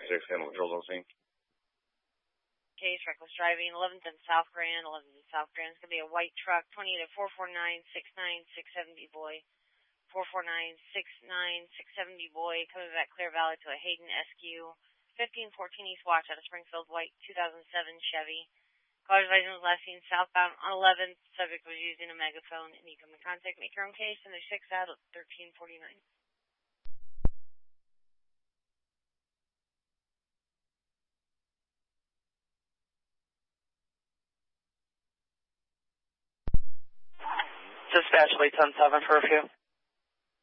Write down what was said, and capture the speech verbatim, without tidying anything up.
six, handle controls on scene. Case, reckless driving, eleventh and South Grand, eleventh and South Grand. It's going to be a white truck, twenty-eight at four four nine, six nine six seven boy. four four nine, six nine six seven boy, coming back Clear Valley to a Hayden S Q, fifteen fourteen East Watch out of Springfield, white, two thousand seven Chevy. Caller's license was last seen southbound on eleventh. Subject was using a megaphone, and you come in contact, make your own case, and there's six out of thirteen forty-nine. Dispatch, late ten seven for a few.